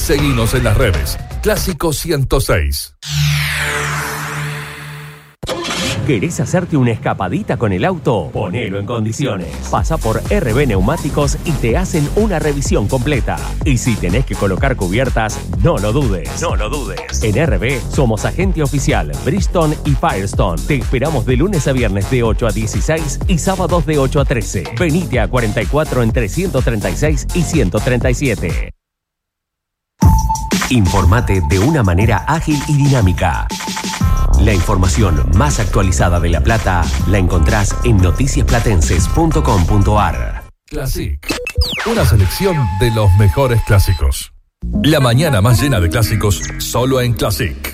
Seguinos en las redes. Clásico 106. ¿Querés hacerte una escapadita con el auto? Ponelo en condiciones. Pasa por RB Neumáticos y te hacen una revisión completa. Y si tenés que colocar cubiertas, no lo dudes. No lo dudes. En RB somos agente oficial Bridgestone y Firestone. Te esperamos de lunes a viernes de 8 a 16 y sábados de 8 a 13. Venite a 44 entre 136 y 137. Informate de una manera ágil y dinámica. La información más actualizada de La Plata la encontrás en noticiasplatenses.com.ar. Classic. Una selección de los mejores clásicos. La mañana más llena de clásicos solo en Classic.